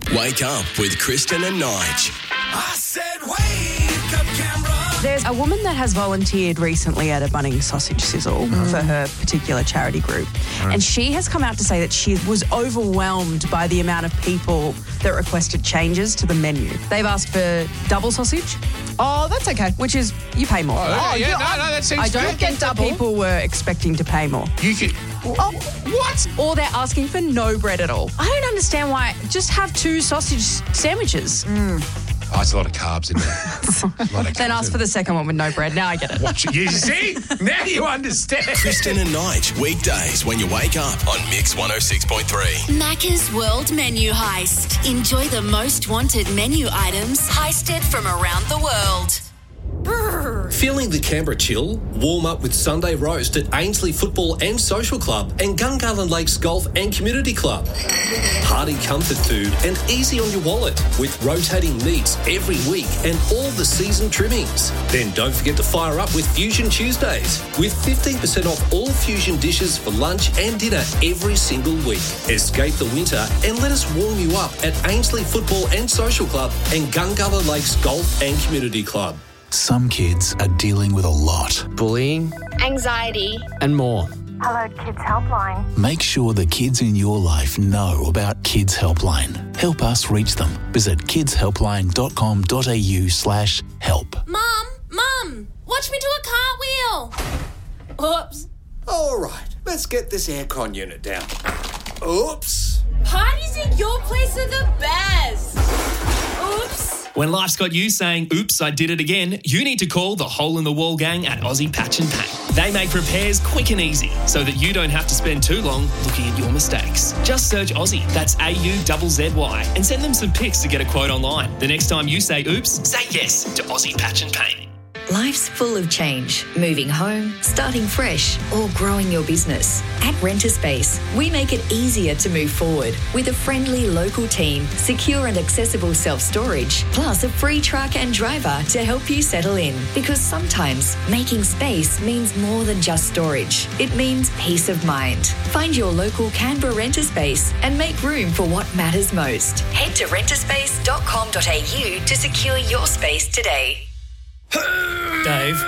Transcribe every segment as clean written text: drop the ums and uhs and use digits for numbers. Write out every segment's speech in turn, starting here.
Wake up with Kristen and Nige. I said wake up, Canberra. There's a woman that has volunteered recently at a Bunnings sausage sizzle for her particular charity group. And she has come out to say that she was overwhelmed by the amount of people that requested changes to the menu. They've asked for double sausage. Oh, that's okay. Which is, you pay more. That seems I don't think that people were expecting to pay more. You could... What? Or they're asking for no bread at all. I don't understand why. Just have 2 sausage sandwiches. Oh, it's a lot of carbs in there. Then ask for the second one with no bread. Now I get it. What, you see? Now you understand. Kristen and Nige, weekdays when you wake up on Mix 106.3. Macca's World Menu Heist. Enjoy the most wanted menu items heisted from around the world. Feeling the Canberra chill? Warm up with Sunday roast at Ainsley Football and Social Club and Gungahlin Lakes Golf and Community Club. Hearty comfort food and easy on your wallet with rotating meats every week and all the season trimmings. Then don't forget to fire up with Fusion Tuesdays with 15% off all fusion dishes for lunch and dinner every single week. Escape the winter and let us warm you up at Ainsley Football and Social Club and Gungahlin Lakes Golf and Community Club. Some kids are dealing with a lot. Bullying, anxiety, and more. Hello Kids Helpline. Make sure the kids in your life know about Kids Helpline. Help us reach them. Visit kidshelpline.com.au/help. Mum, watch me do a cartwheel. Oops. All right, let's get this aircon unit down. Oops. Parties at your place are the best. Oops. When life's got you saying, oops, I did it again, you need to call the Hole in the Wall gang at Aussie Patch and Paint. They make repairs quick and easy so that you don't have to spend too long looking at your mistakes. Just search Aussie, that's AUZZY, and send them some pics to get a quote online. The next time you say oops, say yes to Aussie Patch and Paint. Life's full of change. Moving home, starting fresh, or growing your business. At Renter Space, we make it easier to move forward with a friendly local team, secure and accessible self-storage, plus a free truck and driver to help you settle in. Because sometimes making space means more than just storage. It means peace of mind. Find your local Canberra Renter Space and make room for what matters most. Head to renterspace.com.au to secure your space today. Dave,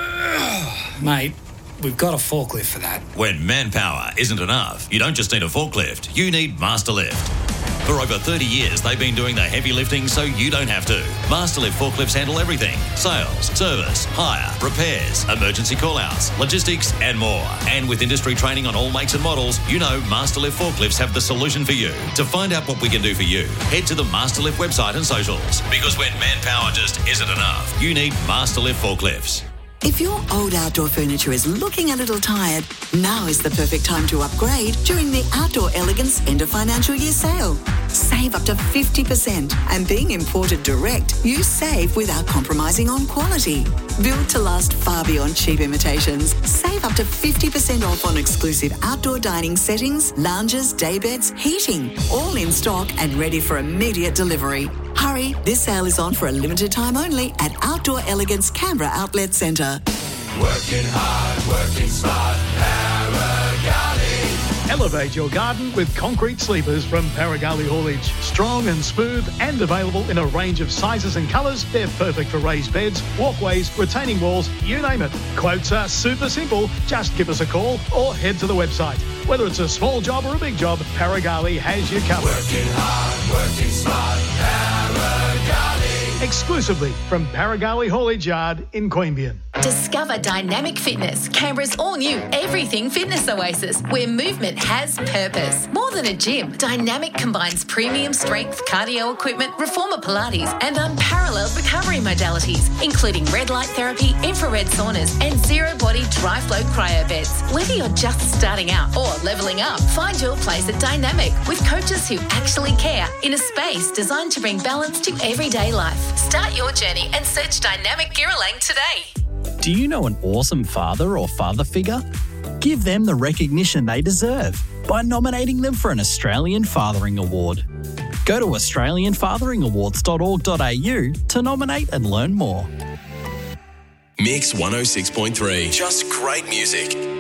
mate, we've got a forklift for that. When manpower isn't enough, you don't just need a forklift, you need Masterlift. For over 30 years, they've been doing the heavy lifting so you don't have to. Masterlift forklifts handle everything: sales, service, hire, repairs, emergency call-outs, logistics, and more. And with industry training on all makes and models, you know Masterlift forklifts have the solution for you. To find out what we can do for you, head to the Masterlift website and socials. Because when manpower just isn't enough, you need Masterlift forklifts. If your old outdoor furniture is looking a little tired, now is the perfect time to upgrade during the Outdoor Elegance End of Financial Year sale. Save up to 50%, and being imported direct, you save without compromising on quality. Built to last far beyond cheap imitations. Save up to 50% off on exclusive outdoor dining settings, lounges, daybeds, heating, all in stock and ready for immediate delivery. Hurry, this sale is on for a limited time only at Outdoor Elegance Canberra Outlet Centre. Working hard, working smart, Paragali. Elevate your garden with concrete sleepers from Paragali Haulage. Strong and smooth and available in a range of sizes and colours. They're perfect for raised beds, walkways, retaining walls, you name it. Quotes are super simple. Just give us a call or head to the website. Whether it's a small job or a big job, Paragali has you covered. Working hard, working smart, Paragali. Exclusively from Paragali Haulage Yard in Queanbeyan. Discover Dynamic Fitness, Canberra's all-new everything fitness oasis, where movement has purpose. More than a gym, Dynamic combines premium strength cardio equipment, reformer Pilates, and unparalleled recovery modalities, including red light therapy, infrared saunas, and zero-body dry-flow cryo beds. Whether you're just starting out or leveling up, find your place at Dynamic with coaches who actually care in a space designed to bring balance to everyday life. Start your journey and search Dynamic Girralang today. Do you know an awesome father or father figure? Give them the recognition they deserve by nominating them for an Australian Fathering Award. Go to australianfatheringawards.org.au to nominate and learn more. Mix 106.3. Just great music.